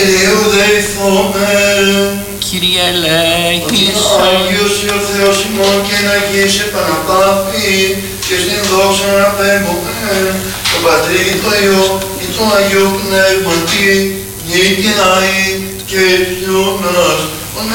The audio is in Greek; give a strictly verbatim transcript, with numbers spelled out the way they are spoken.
Κυρίου δεηθόμεν. Κύριε ελέγχησε. Άγιος ο Θεός ημών και να αγγίσει επαναπαύει και στην δόξα να πέμπομεν. Το Πατρί, το Υιό και το Αγίο Πνεύματι, νύχη και αεί και αιώνας.